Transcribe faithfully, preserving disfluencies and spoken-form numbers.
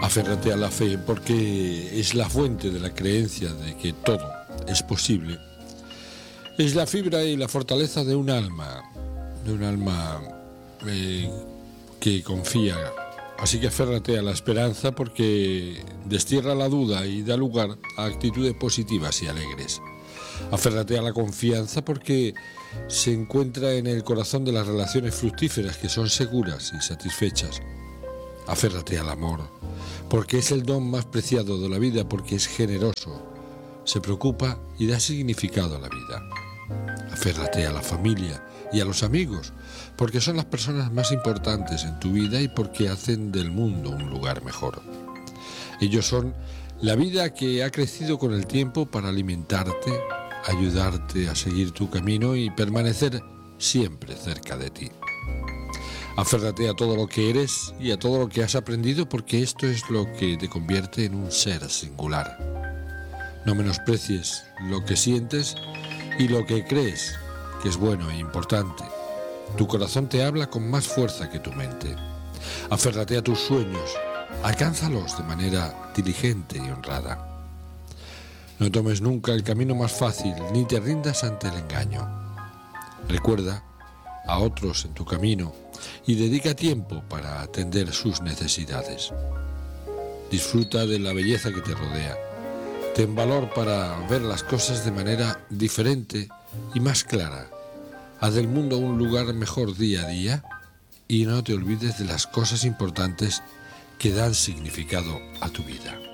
Aférrate a la fe porque es la fuente de la creencia de que todo es posible. Es la fibra y la fortaleza de un alma, de un alma eh, que confía. Así que aférrate a la esperanza porque destierra la duda y da lugar a actitudes positivas y alegres. Aférrate a la confianza porque se encuentra en el corazón de las relaciones fructíferas que son seguras y satisfechas. Aférrate al amor, porque es el don más preciado de la vida, porque es generoso, se preocupa y da significado a la vida. Aférrate a la familia y a los amigos, porque son las personas más importantes en tu vida y porque hacen del mundo un lugar mejor. Ellos son la vida que ha crecido con el tiempo para alimentarte, ayudarte a seguir tu camino y permanecer siempre cerca de ti. Aférrate a todo lo que eres y a todo lo que has aprendido porque esto es lo que te convierte en un ser singular. No menosprecies lo que sientes y lo que crees que es bueno e importante. Tu corazón te habla con más fuerza que tu mente. Aférrate a tus sueños, alcánzalos de manera diligente y honrada. No tomes nunca el camino más fácil ni te rindas ante el engaño. Recuerda a otros en tu camino y dedica tiempo para atender sus necesidades. Disfruta de la belleza que te rodea. Ten valor para ver las cosas de manera diferente y más clara. Haz del mundo un lugar mejor día a día y no te olvides de las cosas importantes que dan significado a tu vida.